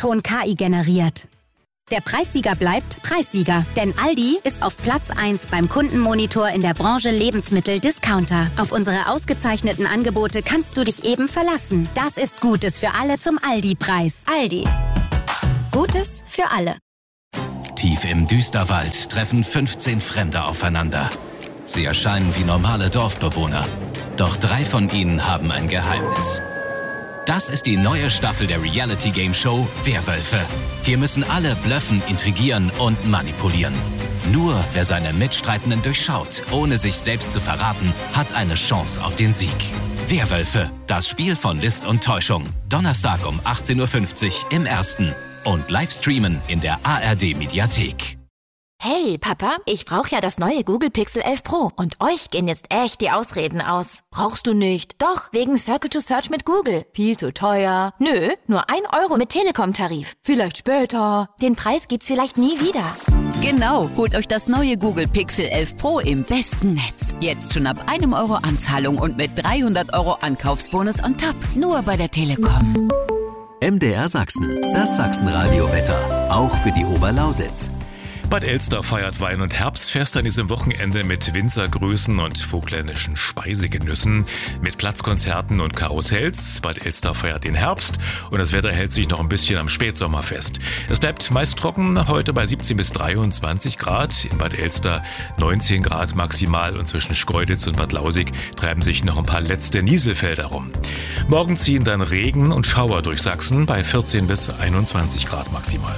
Ton KI generiert. Der Preissieger bleibt Preissieger, denn Aldi ist auf Platz 1 beim Kundenmonitor in der Branche Lebensmittel-Discounter. Auf unsere ausgezeichneten Angebote kannst du dich eben verlassen. Das ist Gutes für alle zum Aldi-Preis. Aldi. Gutes für alle. Tief im Düsterwald treffen 15 Fremde aufeinander. Sie erscheinen wie normale Dorfbewohner. Doch 3 von ihnen haben ein Geheimnis. Das ist die neue Staffel der Reality-Game-Show Werwölfe. Hier müssen alle blöffen, intrigieren und manipulieren. Nur wer seine Mitstreitenden durchschaut, ohne sich selbst zu verraten, hat eine Chance auf den Sieg. Werwölfe, das Spiel von List und Täuschung. Donnerstag um 18:50 Uhr im Ersten. Und live streamen in der ARD-Mediathek. Hey, Papa, ich brauche ja das neue Google Pixel 11 Pro und euch gehen jetzt echt die Ausreden aus. Brauchst du nicht? Doch, wegen Circle to Search mit Google. Viel zu teuer. Nö, nur 1 Euro mit Telekom-Tarif. Vielleicht später. Den Preis gibt's vielleicht nie wieder. Genau, holt euch das neue Google Pixel 11 Pro im besten Netz. Jetzt schon ab 1 Euro Anzahlung und mit 300 Euro Ankaufsbonus on top. Nur bei der Telekom. MDR Sachsen, das Sachsenradio-Wetter. Auch für die Oberlausitz. Bad Elster feiert Wein- und Herbstfest an diesem Wochenende mit Winzergrüßen und vogtländischen Speisegenüssen, mit Platzkonzerten und Karussells. Bad Elster feiert den Herbst und das Wetter hält sich noch ein bisschen am Spätsommer fest. Es bleibt meist trocken, heute bei 17 bis 23 Grad. In Bad Elster 19 Grad maximal und zwischen Schkeuditz und Bad Lausig treiben sich noch ein paar letzte Nieselfelder rum. Morgen ziehen dann Regen und Schauer durch Sachsen bei 14 bis 21 Grad maximal.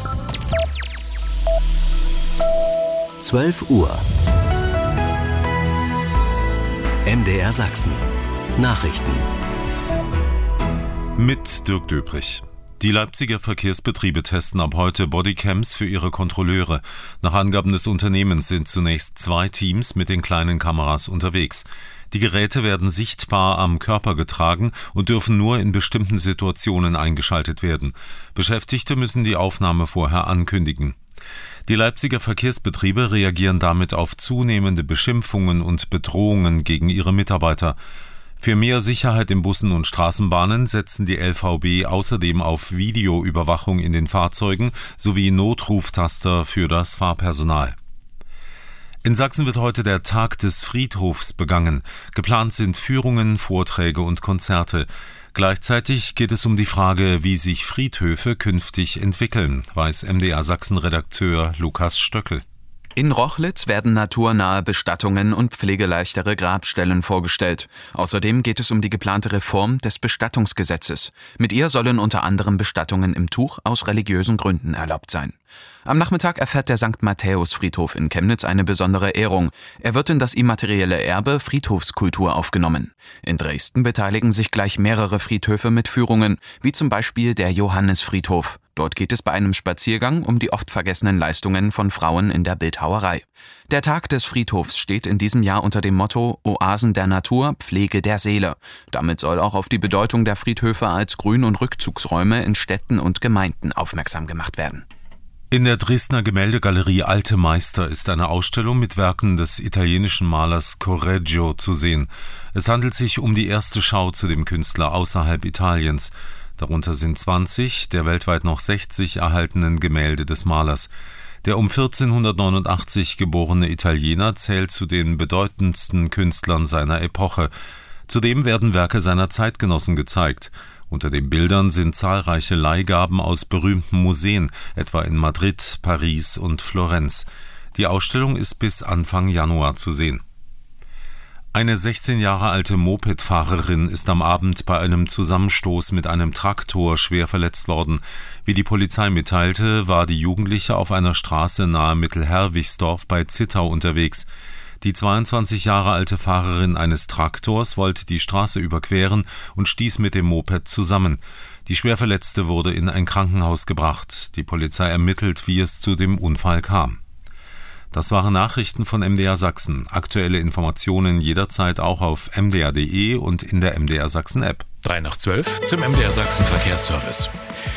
12 Uhr. MDR Sachsen. Nachrichten. Mit Dirk Döbrich. Die Leipziger Verkehrsbetriebe testen ab heute Bodycams für ihre Kontrolleure. Nach Angaben des Unternehmens sind zunächst 2 Teams mit den kleinen Kameras unterwegs. Die Geräte werden sichtbar am Körper getragen und dürfen nur in bestimmten Situationen eingeschaltet werden. Beschäftigte müssen die Aufnahme vorher ankündigen. Die Leipziger Verkehrsbetriebe reagieren damit auf zunehmende Beschimpfungen und Bedrohungen gegen ihre Mitarbeiter. Für mehr Sicherheit in Bussen und Straßenbahnen setzen die LVB außerdem auf Videoüberwachung in den Fahrzeugen sowie Notruftaster für das Fahrpersonal. In Sachsen wird heute der Tag des Friedhofs begangen. Geplant sind Führungen, Vorträge und Konzerte. Gleichzeitig geht es um die Frage, wie sich Friedhöfe künftig entwickeln, weiß MDR Sachsen-Redakteur Lukas Stöckel. In Rochlitz werden naturnahe Bestattungen und pflegeleichtere Grabstellen vorgestellt. Außerdem geht es um die geplante Reform des Bestattungsgesetzes. Mit ihr sollen unter anderem Bestattungen im Tuch aus religiösen Gründen erlaubt sein. Am Nachmittag erfährt der St. Matthäus-Friedhof in Chemnitz eine besondere Ehrung. Er wird in das immaterielle Erbe Friedhofskultur aufgenommen. In Dresden beteiligen sich gleich mehrere Friedhöfe mit Führungen, wie zum Beispiel der Johannisfriedhof. Dort geht es bei einem Spaziergang um die oft vergessenen Leistungen von Frauen in der Bildhauerei. Der Tag des Friedhofs steht in diesem Jahr unter dem Motto Oasen der Natur, Pflege der Seele. Damit soll auch auf die Bedeutung der Friedhöfe als Grün- und Rückzugsräume in Städten und Gemeinden aufmerksam gemacht werden. In der Dresdner Gemäldegalerie Alte Meister ist eine Ausstellung mit Werken des italienischen Malers Correggio zu sehen. Es handelt sich um die erste Schau zu dem Künstler außerhalb Italiens. Darunter sind 20 der weltweit noch 60 erhaltenen Gemälde des Malers. Der um 1489 geborene Italiener zählt zu den bedeutendsten Künstlern seiner Epoche. Zudem werden Werke seiner Zeitgenossen gezeigt. Unter den Bildern sind zahlreiche Leihgaben aus berühmten Museen, etwa in Madrid, Paris und Florenz. Die Ausstellung ist bis Anfang Januar zu sehen. Eine 16 Jahre alte Mopedfahrerin ist am Abend bei einem Zusammenstoß mit einem Traktor schwer verletzt worden. Wie die Polizei mitteilte, war die Jugendliche auf einer Straße nahe Mittelherwigsdorf bei Zittau unterwegs. Die 22 Jahre alte Fahrerin eines Traktors wollte die Straße überqueren und stieß mit dem Moped zusammen. Die Schwerverletzte wurde in ein Krankenhaus gebracht. Die Polizei ermittelt, wie es zu dem Unfall kam. Das waren Nachrichten von MDR Sachsen. Aktuelle Informationen jederzeit auch auf mdr.de und in der MDR Sachsen App. 3:12 zum MDR Sachsen Verkehrsservice.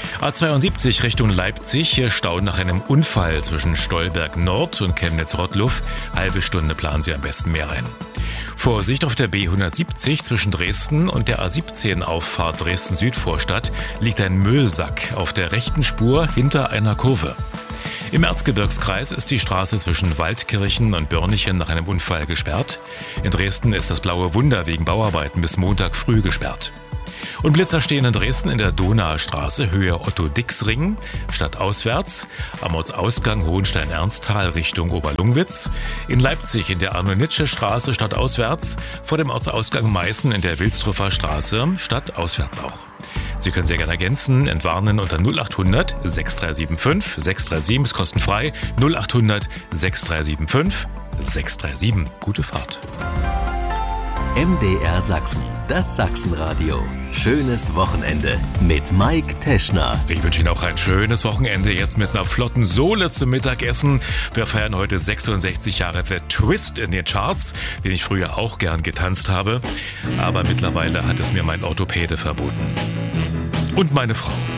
A72 Richtung Leipzig, hier Stau nach einem Unfall zwischen Stolberg Nord und Chemnitz-Rottluff. Halbe Stunde planen Sie am besten mehr ein. Vorsicht auf der B170 zwischen Dresden und der A17 Auffahrt Dresden-Südvorstadt liegt ein Müllsack auf der rechten Spur hinter einer Kurve. Im Erzgebirgskreis ist die Straße zwischen Waldkirchen und Börnichen nach einem Unfall gesperrt. In Dresden ist das Blaue Wunder wegen Bauarbeiten bis Montag früh gesperrt. Und Blitzer stehen in Dresden in der Donaustraße, Höhe Otto-Dix-Ring, stadtauswärts, am Ortsausgang Hohenstein-Ernsthal Richtung Oberlungwitz, in Leipzig in der Arno-Nitsche-Straße stadtauswärts, vor dem Ortsausgang Meißen in der Wilstruffer Straße stadtauswärts auch. Sie können sehr gerne ergänzen, entwarnen unter 0800 6375 637, ist kostenfrei, 0800 6375 637. Gute Fahrt. MDR Sachsen, das Sachsenradio. Schönes Wochenende mit Mike Teschner. Ich wünsche Ihnen auch ein schönes Wochenende jetzt mit einer flotten Sohle zum Mittagessen. Wir feiern heute 66 Jahre The Twist in den Charts, den ich früher auch gern getanzt habe. Aber mittlerweile hat es mir mein Orthopäde verboten. Und meine Frau.